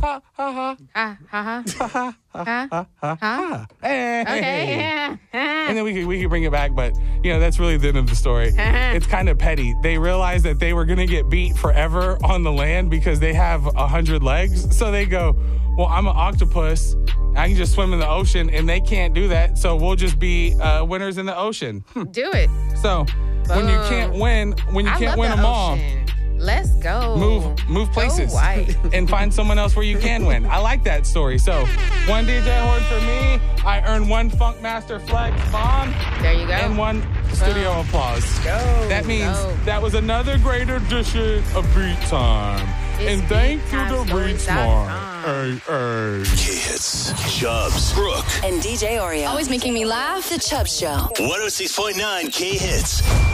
Ha ha ha. Ha ha ha. Ha. Hey. Okay. And then we could bring it back, but that's really the end of the story. It's kind of petty. They realized that they were gonna get beat forever on the land because they have 100 legs. So they go, well, I'm an octopus. I can just swim in the ocean, and they can't do that. So we'll just be winners in the ocean. Do it. So when you can't win, them all, let's go. Move places white. and find someone else where you can win. I like that story. So one DJ Horn for me. I earned one Funkmaster Flex bomb. There you go. And one studio applause. Go. That means that was another great edition of Beat Time. And thank you to Read Smart. Hey. K-Hits, Chubbs, Brooke, and DJ Oreo. Always making me laugh. The Chubbs Show. 106.9 K-Hits.